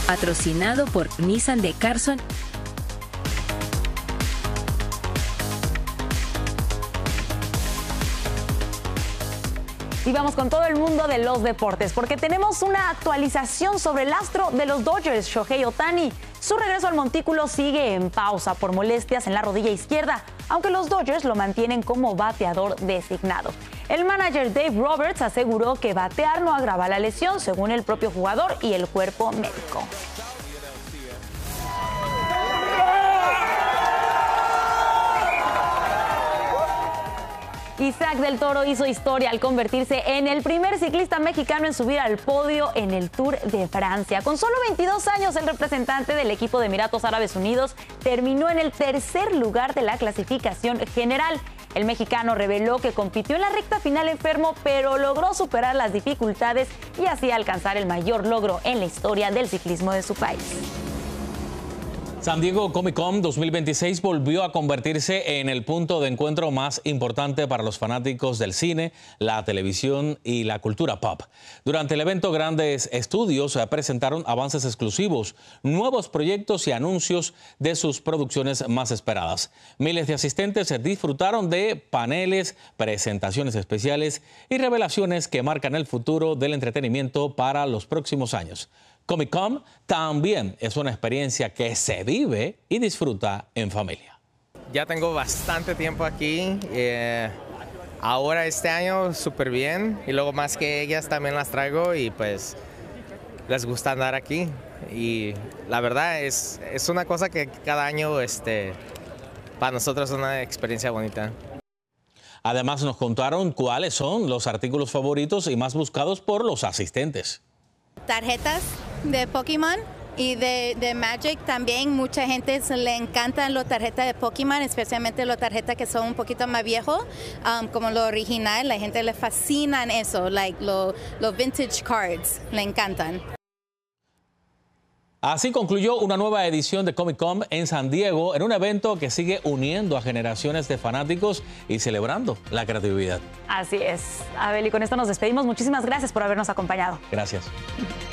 patrocinado por Nissan de Carson. Y vamos con todo el mundo de los deportes, porque tenemos una actualización sobre el astro de los Dodgers, Shohei Ohtani. Su regreso al montículo sigue en pausa por molestias en la rodilla izquierda, aunque los Dodgers lo mantienen como bateador designado. El manager Dave Roberts aseguró que batear no agrava la lesión, según el propio jugador y el cuerpo médico. Isaac del Toro hizo historia al convertirse en el primer ciclista mexicano en subir al podio en el Tour de Francia. Con solo 22 años, el representante del equipo de Emiratos Árabes Unidos terminó en el tercer lugar de la clasificación general. El mexicano reveló que compitió en la recta final enfermo, pero logró superar las dificultades y así alcanzar el mayor logro en la historia del ciclismo de su país. San Diego Comic Con 2026 volvió a convertirse en el punto de encuentro más importante para los fanáticos del cine, la televisión y la cultura pop. Durante el evento, grandes estudios presentaron avances exclusivos, nuevos proyectos y anuncios de sus producciones más esperadas. Miles de asistentes disfrutaron de paneles, presentaciones especiales y revelaciones que marcan el futuro del entretenimiento para los próximos años. Comic Con también es una experiencia que se vive y disfruta en familia. Ya tengo bastante tiempo aquí. Ahora este año súper bien. Y luego más que ellas también las traigo y pues les gusta andar aquí. Y la verdad es una cosa que cada año para nosotros es una experiencia bonita. Además nos contaron cuáles son los artículos favoritos y más buscados por los asistentes. Tarjetas de Pokémon y de Magic también. Mucha gente le encantan las tarjetas de Pokémon, especialmente las tarjetas que son un poquito más viejos, como lo original. La gente le fascinan eso, los vintage cards, le encantan. Así concluyó una nueva edición de Comic Con en San Diego, en un evento que sigue uniendo a generaciones de fanáticos y celebrando la creatividad. Así es. Abel, y con esto nos despedimos. Muchísimas gracias por habernos acompañado. Gracias.